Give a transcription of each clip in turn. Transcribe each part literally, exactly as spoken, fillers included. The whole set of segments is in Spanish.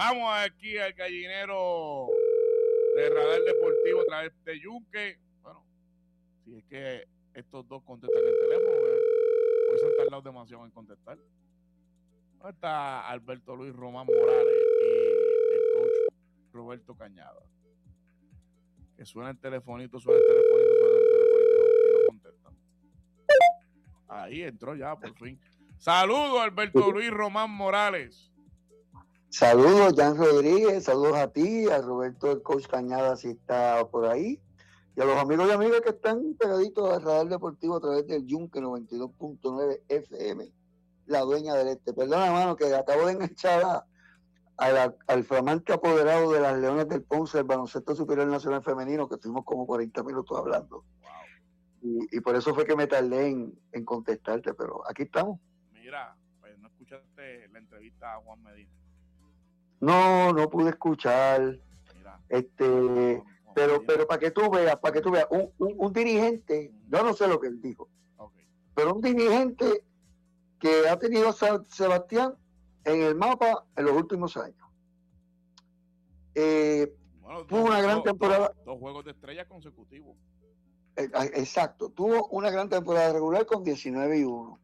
Vamos aquí al gallinero de Radar Deportivo a través de Yunque. Bueno, si es que estos dos contestan el teléfono, hoy se han tardado demasiado en contestar. ¿Dónde está Alberto Luis Román Morales y el coach Roberto Cañada? Que suena el telefonito, suena el telefonito, suena el telefonito y no contestan. Ahí entró ya, por fin. Saludos, Alberto Luis Román Morales. Saludos, Jan Rodríguez, saludos a ti, a Roberto, el coach Cañada, si está por ahí, y a los amigos y amigas que están pegaditos al Radar Deportivo a través del Yunque noventa y dos punto nueve F M, la dueña del este. Perdona, hermano, que acabo de enganchar a, a la, al flamante apoderado de las Leones del Ponce, el Baloncesto Superior Nacional Femenino, que estuvimos como cuarenta minutos hablando. Wow. Y, y por eso fue que me tardé en, en contestarte, pero aquí estamos. Mira, pues no escuchaste la entrevista a Juan Medina. No, no pude escuchar. Mira, este, no, no, pero, Medina. pero para que tú veas, para que tú veas, un, un, un dirigente, uh-huh. yo no sé lo que él dijo, okay. pero un dirigente que ha tenido a Sebastián en el mapa en los últimos años. Eh, bueno, tuvo dos, una gran dos, temporada. Dos, dos juegos de estrella consecutivos. Eh, exacto, tuvo una gran temporada regular con diecinueve y uno.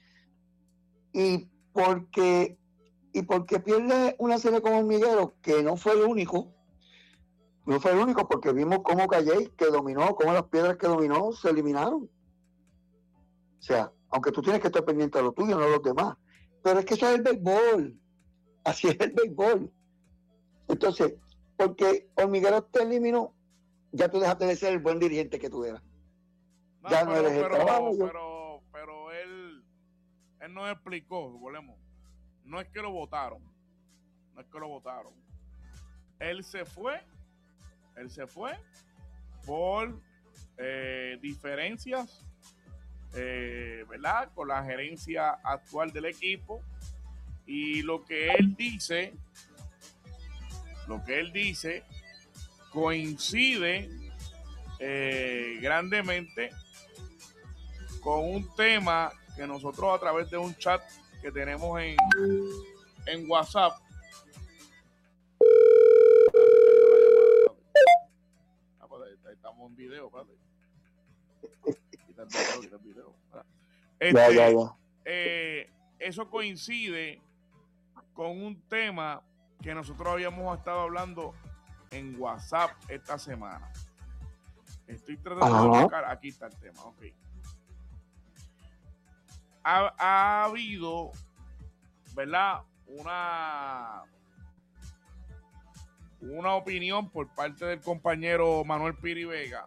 Y porque Y porque pierde una serie con Hormiguero, que no fue el único, no fue el único, porque vimos cómo Calle, que dominó, cómo las piedras que dominó se eliminaron. O sea, aunque tú tienes que estar pendiente de lo tuyo, no de los demás. Pero es que eso es el béisbol. Así es el béisbol. Entonces, porque Hormiguero te eliminó, ya tú dejaste de ser el buen dirigente que tú eras. No, ya pero, no eres pero, el trabajo. Pero, pero él, él nos explicó, volvemos. No es que lo votaron, no es que lo votaron. Él se fue, él se fue por eh, diferencias, eh, ¿verdad? Con la gerencia actual del equipo. Y lo que él dice, lo que él dice, coincide eh, grandemente con un tema que nosotros a través de un chat que tenemos en, en WhatsApp. Ah, pues ahí estamos en video, padre. Quita el video, quita el video. Este, ya, ya, ya. Eh, eso coincide con un tema que nosotros habíamos estado hablando en WhatsApp esta semana. Estoy tratando Ajá. de buscar, aquí está el tema, ok. Ha, ha habido, ¿verdad? Una, una opinión por parte del compañero Manuel Piri Vega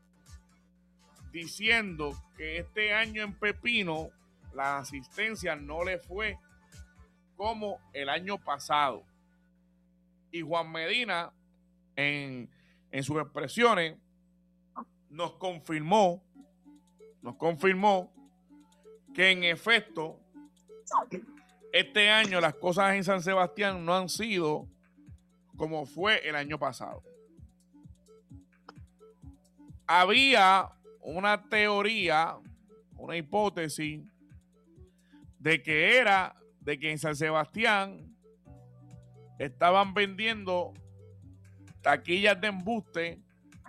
diciendo que este año en Pepino la asistencia no le fue como el año pasado. Y Juan Medina, en, en sus expresiones, nos confirmó, nos confirmó que en efecto este año las cosas en San Sebastián no han sido como fue el año pasado. Había una teoría, una hipótesis de que era de que en San Sebastián estaban vendiendo taquillas de embuste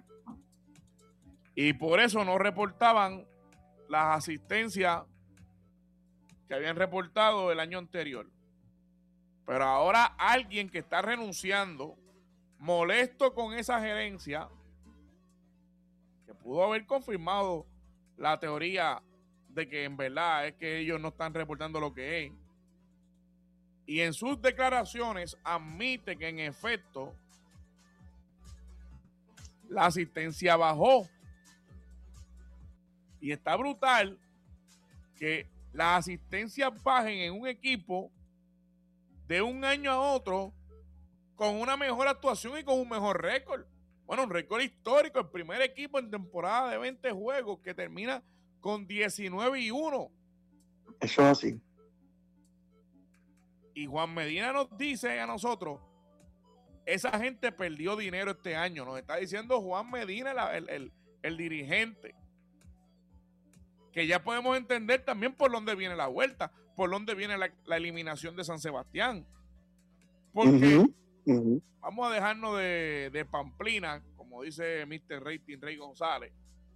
y por eso no reportaban las asistencias que habían reportado el año anterior. Pero ahora alguien que está renunciando, molesto con esa gerencia, que pudo haber confirmado la teoría de que en verdad es que ellos no están reportando lo que es, y en sus declaraciones admite que en efecto la asistencia bajó. Y está brutal que las asistencias bajen en un equipo de un año a otro con una mejor actuación y con un mejor récord. Bueno, un récord histórico, el primer equipo en temporada de veinte juegos que termina con diecinueve y uno. Eso es así. Y Juan Medina nos dice a nosotros, esa gente perdió dinero este año. Nos está diciendo Juan Medina, el, el, el dirigente. Que ya podemos entender también por dónde viene la vuelta, por dónde viene la, la eliminación de San Sebastián. Porque uh-huh. Uh-huh. Vamos a dejarnos de, de pamplina, como dice mister Rating Rey González.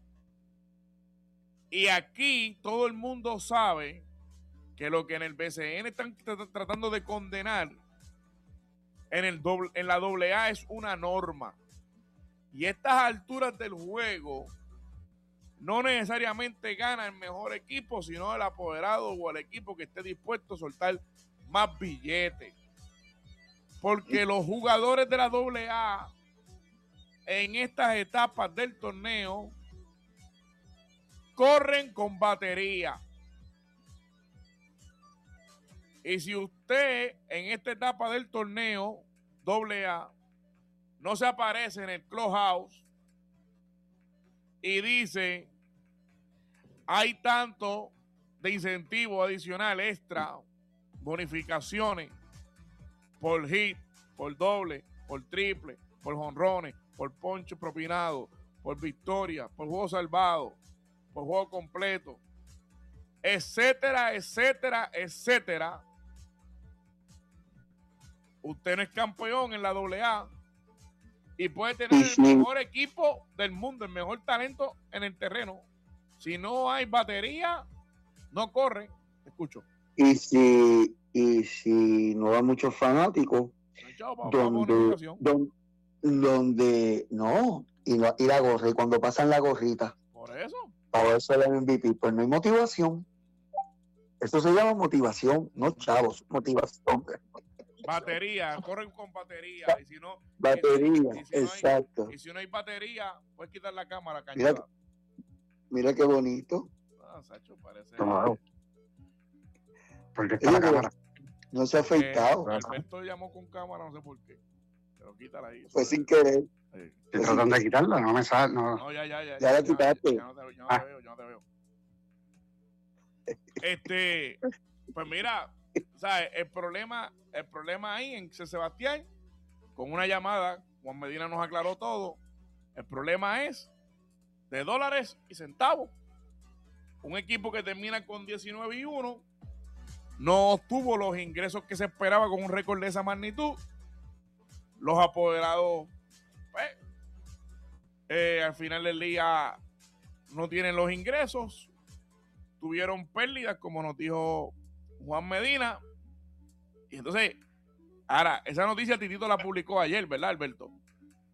Y aquí todo el mundo sabe que lo que en el B C N están tratando de condenar en, el doble, en la doble A es una norma. Y a estas alturas del juego no necesariamente gana el mejor equipo, sino el apoderado o el equipo que esté dispuesto a soltar más billetes. Porque los jugadores de la doble A en estas etapas del torneo corren con batería. Y si usted en esta etapa del torneo doble A no se aparece en el clubhouse y dice hay tanto de incentivo adicional extra, bonificaciones por hit, por doble, por triple, por jonrones, por poncho propinado, por victoria, por juego salvado, por juego completo, etcétera, etcétera, etcétera. Usted no es campeón en la doble A y puede tener el mejor equipo del mundo, el mejor talento en el terreno. Si no hay batería, no corre. Te escucho. Y si, y si no va muchos fanáticos, no, donde, donde, donde no, y, la, y la gorra, y cuando pasan la gorrita. Por eso. Para eso el M V P, pues no hay motivación. Eso se llama motivación, no chavos, motivación. Batería, corren con batería. Y si no, batería, y si, y si exacto. No hay, y si no hay batería, puedes quitar la cámara, mira, mira qué bonito. Ah, Sacho, parece. Claro. Porque está la cámara. No se ha afeitado. Eh, Alberto llamó con cámara, no sé por qué. Pero quítala ahí. Fue sin querer. Sí. Estoy tratando de quitarla, no me sale. No, no ya, ya, ya. Ya, ya la quitaste. Ya, ya no te, ya no ah. te veo, ya no te veo. Este, pues mira, ¿sabes? El problema, el problema ahí en San Sebastián, con una llamada, Juan Medina nos aclaró todo. El problema es de dólares y centavos. Un equipo que termina con diecinueve y uno no obtuvo los ingresos que se esperaba con un récord de esa magnitud. Los apoderados, pues, eh, al final del día no tienen los ingresos. Tuvieron pérdidas, como nos dijo Juan Medina. Y entonces, ahora, esa noticia Titito la publicó ayer, ¿verdad, Alberto?